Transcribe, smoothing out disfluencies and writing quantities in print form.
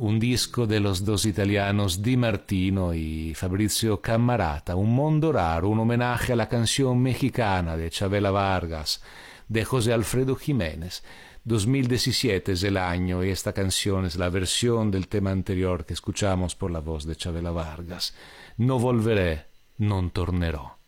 un disco de los dos italianos Di Martino y Fabrizio Cammarata, Un Mundo Raro, un homenaje a la canción mexicana de Chavela Vargas, de José Alfredo Jiménez. 2017 es el año y esta canción es la versión del tema anterior que escuchamos por la voz de Chavela Vargas. No volveré, non tornerò.